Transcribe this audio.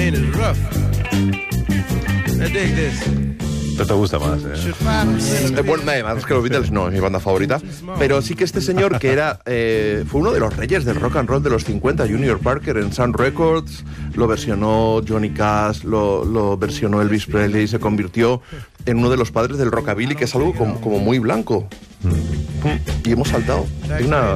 man is rough. I dig this. Esto te gusta más, ¿eh? Bueno, además es que los Beatles no es mi banda favorita, pero sí que este señor que era fue uno de los reyes del rock and roll de los 50, Junior Parker, en Sun Records, lo versionó Johnny Cash, lo versionó Elvis Presley, y se convirtió en uno de los padres del rockabilly, que es algo como muy blanco. Y hemos saltado de una